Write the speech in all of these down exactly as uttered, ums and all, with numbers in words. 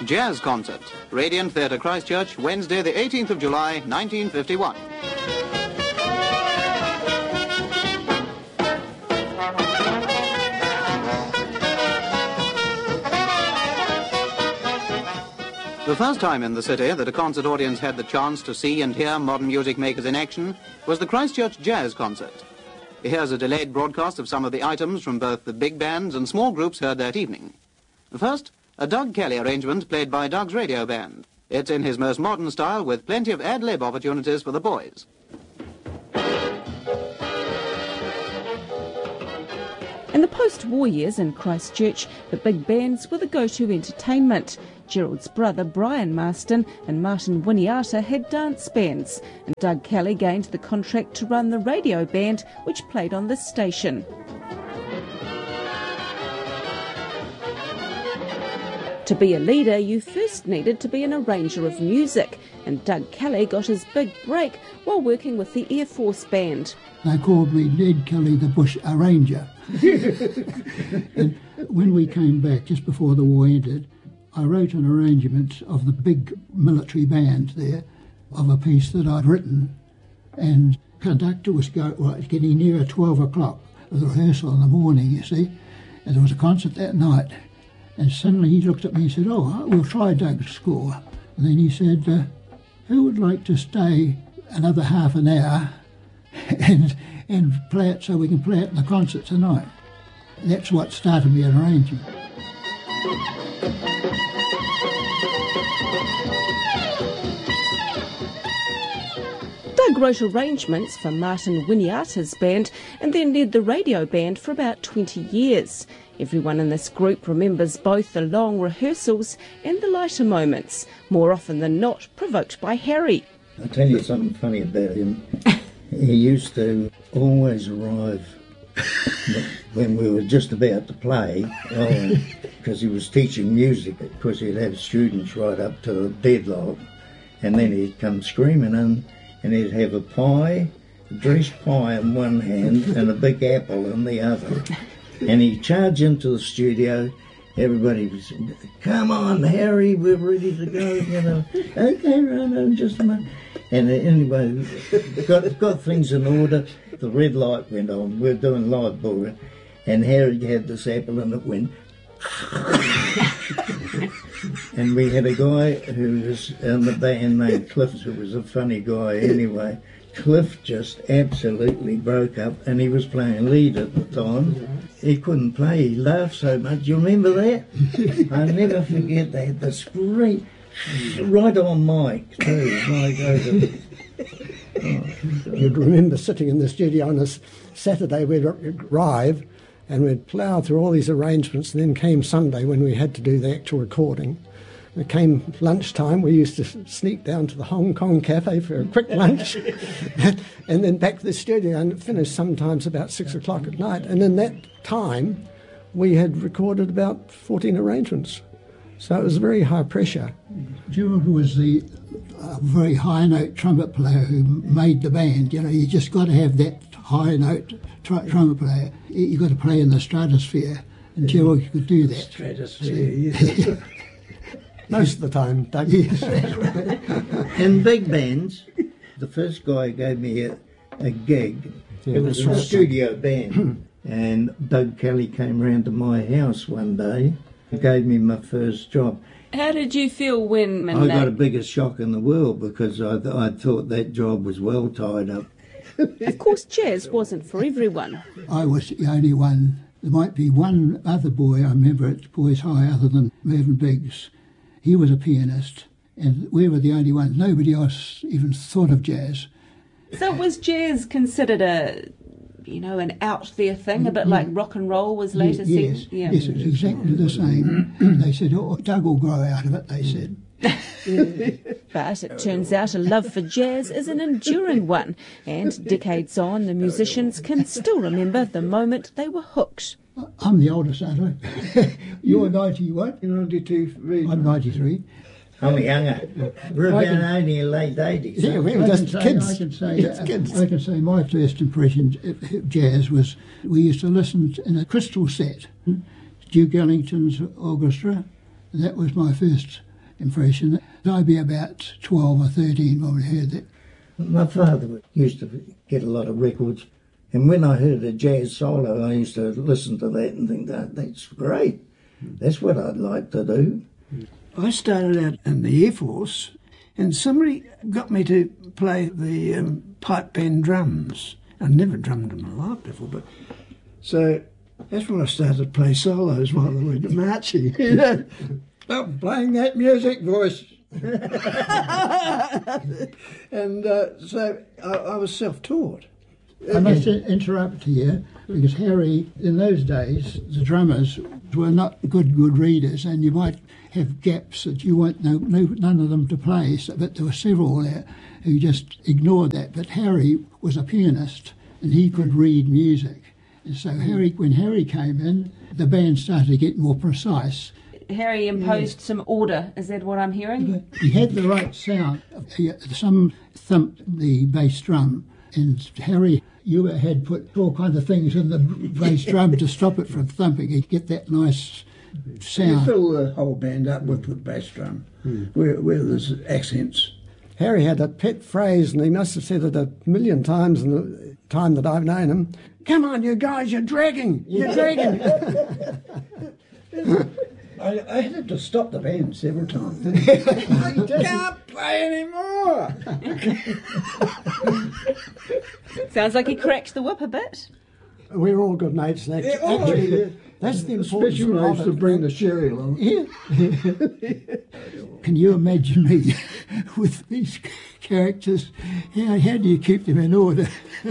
Jazz Concert, Radiant Theatre, Christchurch, Wednesday the eighteenth of July, nineteen fifty-one. The first time in the city that a concert audience had the chance to see and hear modern music makers in action was the Christchurch Jazz Concert. Here's a delayed broadcast of some of the items from both the big bands and small groups heard that evening. First, a Doug Kelly arrangement played by Doug's radio band. It's in his most modern style with plenty of ad-lib opportunities for the boys. In the post-war years in Christchurch, the big bands were the go-to entertainment. Gerald's brother Brian Marston and Martin Winiata had dance bands, and Doug Kelly gained the contract to run the radio band which played on this station. To be a leader, you first needed to be an arranger of music, and Doug Kelly got his big break while working with the Air Force Band. They called me Ned Kelly the Bush Arranger. And when we came back, just before the war ended, I wrote an arrangement of the big military band there, of a piece that I'd written, and conductor was go, well, it was getting near twelve o'clock of the rehearsal in the morning, you see, and there was a concert that night. And suddenly he looked at me and said, oh, we'll try Doug's score. And then he said, uh, who would like to stay another half an hour and and play it so we can play it in the concert tonight? And that's what started me an arrangement. Doug wrote arrangements for Martin Winiata's band and then led the radio band for about twenty years. Everyone in this group remembers both the long rehearsals and the lighter moments, more often than not provoked by Harry. I'll tell you something funny about him. He used to always arrive when we were just about to play, because he was teaching music, because he'd have students right up to the deadlock, and then he'd come screaming in, and he'd have a pie, a dressed pie in one hand and a big apple in the other. And he'd charge into the studio. Everybody was, come on, Harry, we're ready to go, you know. Okay, right, no, just a minute. And anyway, got, got things in order. The red light went on. We were doing live booing. And Harry had this apple and it went. And we had a guy who was in the band named Cliff, who was a funny guy anyway. Cliff just absolutely broke up, and he was playing lead at the time. He couldn't play, he laughed so much. You remember that? I'll never forget that. The scream, right on mic too. Like over. Oh, you'd remember sitting in the studio on a Saturday, we'd arrive and we'd plough through all these arrangements, and then came Sunday when we had to do the actual recording. It came lunchtime, we used to sneak down to the Hong Kong cafe for a quick lunch and then back to the studio, and finished sometimes about six o'clock at night. And in that time, we had recorded about fourteen arrangements. So it was very high pressure. Gerald was the uh, very high note trumpet player who made the band. You know, you just got to have that high note tr- trumpet player. You got to play in the stratosphere, and Gerald could do that. Stratosphere, yes. Most of the time, Doug. Yes. In big bands, the first guy gave me a, a gig. Yeah, it was a right. studio band. And Doug Kelly came round to my house one day. He gave me my first job. How did you feel when... I got the biggest shock in the world, because I, th- I thought that job was well tied up. Of course, jazz wasn't for everyone. I was the only one. There might be one other boy I remember at Boys High other than Mervyn Biggs. He was a pianist, and we were the only ones. Nobody else even thought of jazz. So was jazz considered a, you know, an out there thing, a bit Yeah. like rock and roll was later Yes, seen? Yeah. yes, it was exactly the same. They said, oh, Doug will grow out of it, they said. But it turns out a love for jazz is an enduring one, and decades on, the musicians can still remember the moment they were hooked. I'm the oldest, aren't I? You're ninety-one? ninety-two. I'm ninety-three. I'm younger. We're I about can- only late eighties. Yeah, we were I just can say, kids. I can say, Just uh, kids. I can say my first impression of jazz was we used to listen in a crystal set, Duke Ellington's orchestra. That was my first impression. I'd be about twelve or thirteen when we heard that. My father used to get a lot of records, and when I heard a jazz solo, I used to listen to that and think, that that's great. That's what I'd like to do. I started out in the Air Force, and somebody got me to play the um, pipe band drums. I'd never drummed in my life before, but so that's when I started to play solos while they were marching. You know, stop playing that music, voice. And uh, so I, I was self-taught. I must interrupt here, because Harry, in those days, the drummers were not good, good readers, and you might have gaps that you weren't know, know none of them to play, so, but there were several there who just ignored that. But Harry was a pianist, and he could read music. And so Harry, when Harry came in, the band started to get more precise. Harry imposed yeah. some order, is that what I'm hearing? He had the right sound. He, some thumped the bass drum, and Harry, you had put all kinds of things in the bass drum to stop it from thumping. He'd get that nice sound. You fill the whole band up with the bass drum, hmm. where, where there's accents. Harry had a pet phrase, and he must have said it a million times in the time that I've known him. Come on, you guys, you're dragging, you're dragging. I, I had to stop the band several times. I can't play anymore. Sounds like he cracked the whip a bit. We're all good mates. Actually, yeah, oh, actually yeah. That's the importance Especially when I used to it. bring the sherry along. Yeah. Can you imagine me with these characters? How, how do you keep them in order?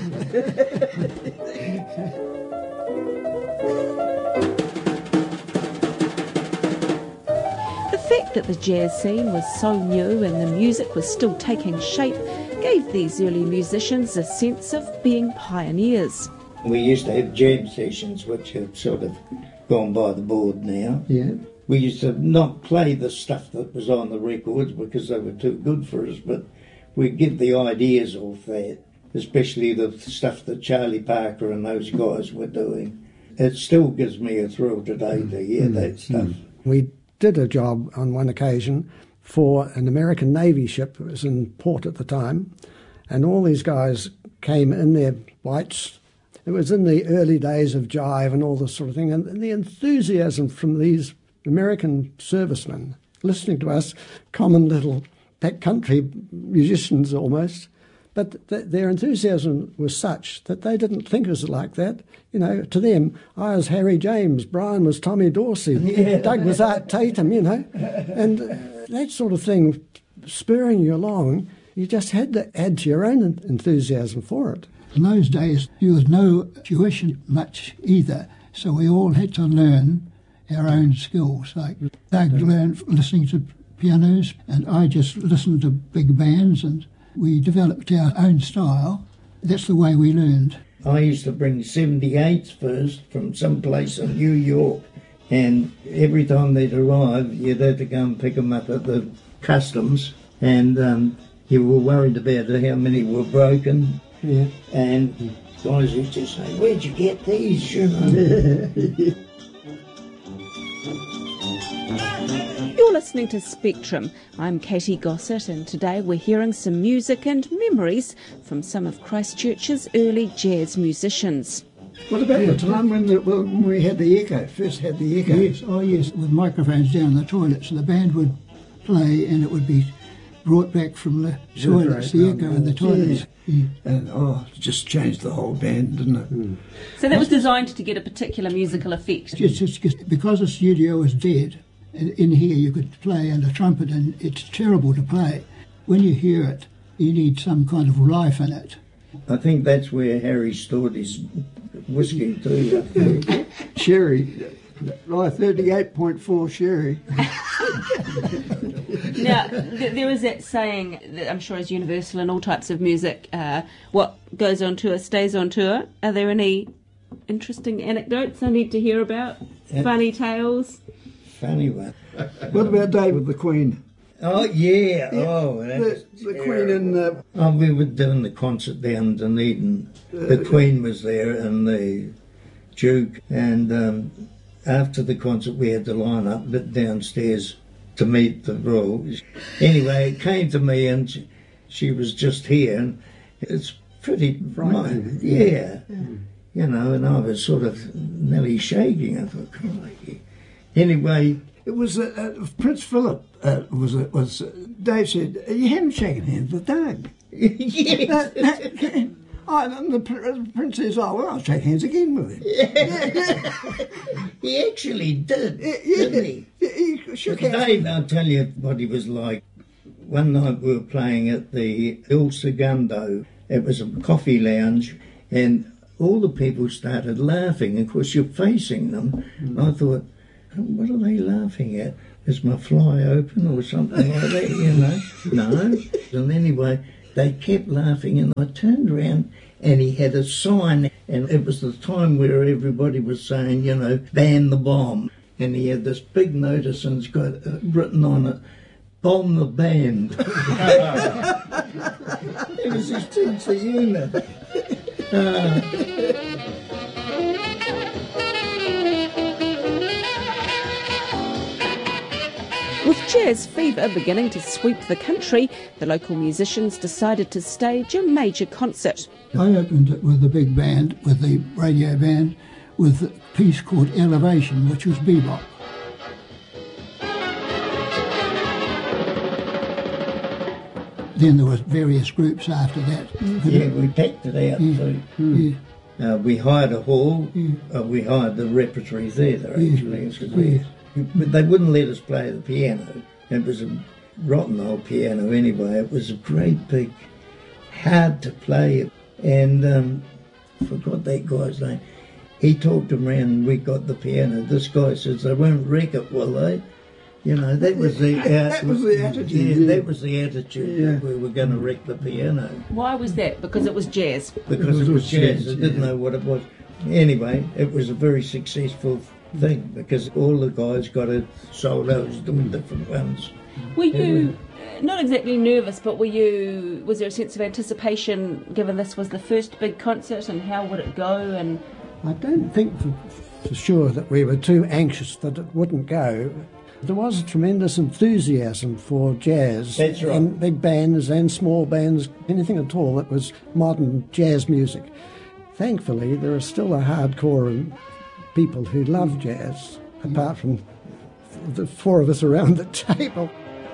The fact that the jazz scene was so new and the music was still taking shape gave these early musicians a sense of being pioneers. We used to have jam sessions, which have sort of gone by the board now. Yeah. We used to not play the stuff that was on the records because they were too good for us, but we'd get the ideas off that, especially the stuff that Charlie Parker and those guys were doing. It still gives me a thrill today to hear mm. that stuff. Mm. We did a job on one occasion for an American Navy ship. It was in port at the time, and all these guys came in their whites. It was in the early days of jive and all this sort of thing, and the enthusiasm from these American servicemen listening to us, common little backcountry musicians almost, but th- their enthusiasm was such that they didn't think it was like that. You know, to them, I was Harry James, Brian was Tommy Dorsey, yeah. Doug was Art Tatum, you know, and uh, that sort of thing spurring you along, you just had to add to your own enthusiasm for it. In those days, there was no tuition much either, so we all had to learn our own skills. Like Doug learned listening to pianos, and I just listened to big bands, and we developed our own style. That's the way we learned. I used to bring seventy-eights first from some place in New York, and every time they'd arrive, you'd have to go and pick them up at the customs, and um, you were worried about how many were broken. Yeah. And guys used to say, where'd you get these, you know? You're listening to Spectrum. I'm Katie Gossett, and today we're hearing some music and memories from some of Christchurch's early jazz musicians. What about the time when, the, when we had the echo, first had the echo? Yes, oh yes, with microphones down the toilets, and the band would play and it would be brought back from the toilets, the echo in the toilets. Yeah. Yeah. And oh, it just changed the whole band, didn't it? Mm. So that was designed to get a particular musical effect? Just, just, just because the studio was dead, in here you could play and a trumpet, and it's terrible to play. When you hear it, you need some kind of life in it. I think that's where Harry stored his whiskey too. Sherry. Right, thirty-eight point four sherry. Now, th- there is that saying that I'm sure is universal in all types of music, uh, what goes on tour stays on tour. Are there any interesting anecdotes I need to hear about? Yeah. Funny tales? Funny one. What about David the Queen? Oh, yeah. yeah. Oh, the, the Queen in the... Oh, we were doing the concert down in Dunedin. The uh, Queen was there and the Duke, and... Um, after the concert, we had to line up a bit downstairs to meet the rules. Anyway, it came to me and she, she was just here, and it's pretty frightening. Yeah. yeah. You know, and I was sort of nearly shaking. I thought, crikey. Anyway, it was uh, uh, Prince Philip. Uh, was uh, was uh, Dave said, "You haven't shaken hands with Doug." Yes. That, that, oh, and the prince says, "Oh, well, I'll shake hands again with him." Yeah. He actually did, yeah, didn't he? He, he shook but hands. Dave, I'll tell you what he was like. One night we were playing at the Il Segundo. It was a coffee lounge, and all the people started laughing. Of course, you're facing them. Mm. I thought, what are they laughing at? Is my fly open or something like that, you know? No. And anyway, they kept laughing, and I turned around and he had a sign, and it was the time where everybody was saying, you know, ban the bomb. And he had this big notice, and it's got uh, written on it, bomb the band. It was his sense of humour. Uh, With jazz fever beginning to sweep the country, the local musicians decided to stage a major concert. I opened it with the big band, with the radio band, with a piece called Elevation, which was bebop. Then there was various groups after that. Yeah, we packed it out yeah, too. Yeah. Uh, we hired a hall. Yeah. Uh, we hired the repertory theatre, Yeah. actually. Yeah. But they wouldn't let us play the piano. It was a rotten old piano anyway. It was a great big, hard to play. And um, I forgot that guy's name. He talked them around and we got the piano. This guy says, they won't wreck it, will they? You know, that was the uh, that was the attitude. Yeah, Yeah. that was the attitude. Yeah. That we were going to wreck the piano. Why was that? Because it was jazz. Because it was jazz. I jazz, didn't yeah. know what it was. Anyway, it was a very successful thing because all the guys got it sold out, doing different ones. Were you uh, not exactly nervous, but were you? Was there a sense of anticipation, given this was the first big concert, and how would it go? And I don't think for, for sure that we were too anxious that it wouldn't go. There was a tremendous enthusiasm for jazz. That's right. And big bands and small bands, anything at all that was modern jazz music. Thankfully, there are still a hardcore people who love jazz, apart from the four of us around the table.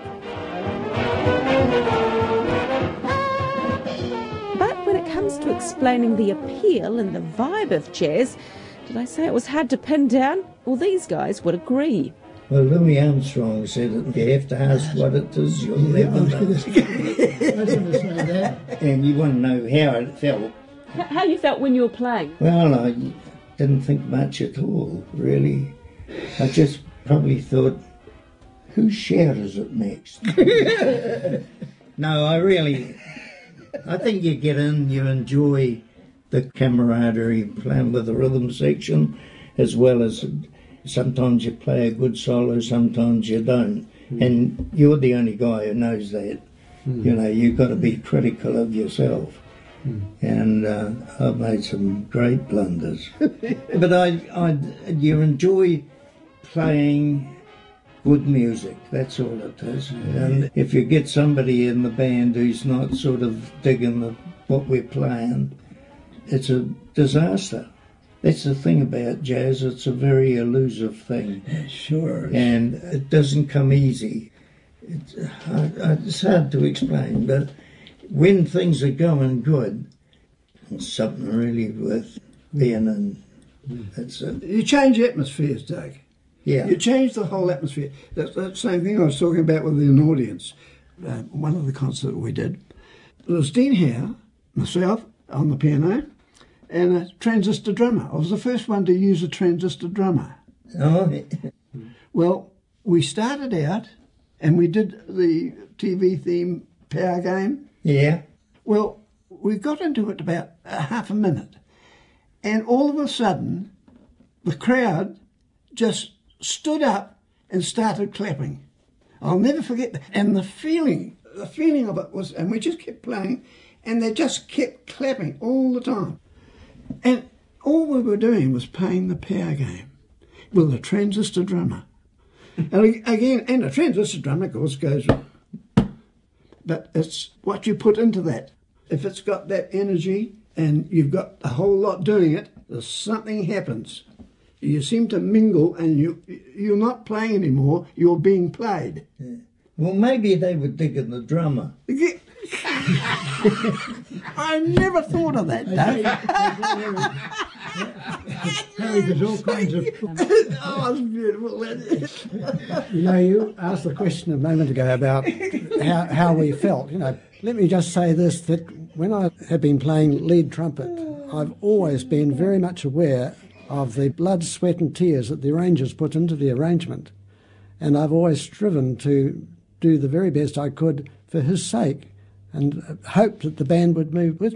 But when it comes to explaining the appeal and the vibe of jazz, did I say it was hard to pin down? Well, these guys would agree. Well, Louis Armstrong said that you have to ask what it is, you'll never know. I was going to say that. And you want to know how it felt. H- how you felt when you were playing? Well, I didn't think much at all, really. I just probably thought, whose shout is it next? No, I really, I think you get in, you enjoy the camaraderie, playing with the rhythm section, as well as sometimes you play a good solo, sometimes you don't. Mm. And you're the only guy who knows that. Mm. You know, you've got to be critical of yourself. Mm. And uh, I've made some great blunders. But I, I, you enjoy playing good music, that's all it is. Mm. And if you get somebody in the band who's not sort of digging the, what we're playing, it's a disaster. That's the thing about jazz, it's a very elusive thing. Yeah, sure. And it doesn't come easy. It's, uh, it's hard to explain, but when things are going good, it's something really worth being in. That's it. You change atmospheres, Doug. Yeah. You change the whole atmosphere. That's the same thing I was talking about with an audience. Uh, one of the concerts we did, there was Dean Howe, myself, on the piano, and a transistor drummer. I was the first one to use a transistor drummer. Oh. Well, we started out and we did the T V theme Power Game. Yeah. Well, we got into it about a half a minute, and all of a sudden, the crowd just stood up and started clapping. I'll never forget that. And the feeling, the feeling of it was, and we just kept playing, and they just kept clapping all the time. And all we were doing was playing the Power Game with a transistor drummer. And again, and a transistor drum, of course, goes. But it's what you put into that. If it's got that energy and you've got a whole lot doing it, there's something happens. You seem to mingle, and you you're not playing anymore. You're being played. Yeah. Well, maybe they were digging the drummer. I never thought of that, Dave. Harry, there's all kinds of... Oh, it's beautiful. You know, you asked the question a moment ago about how, how we felt. You know, let me just say this, that when I have been playing lead trumpet, I've always been very much aware of the blood, sweat and tears that the arrangers put into the arrangement. And I've always striven to do the very best I could for his sake, and hoped that the band would move with